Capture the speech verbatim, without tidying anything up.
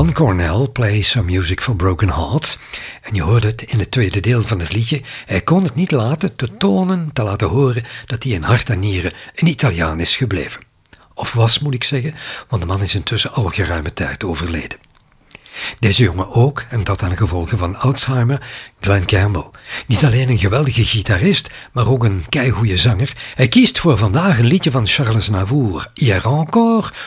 Don Cornell plays some music for broken hearts. En je hoort het in het tweede deel van het liedje. Hij kon het niet laten te tonen, te laten horen dat hij in hart en nieren een Italiaan is gebleven. Of was, moet ik zeggen, want de man is intussen al geruime tijd overleden. Deze jongen ook, en dat aan gevolgen van Alzheimer, Glen Campbell. Niet alleen een geweldige gitarist, maar ook een keigoeie zanger. Hij kiest voor vandaag een liedje van Charles Navour, Hier encore,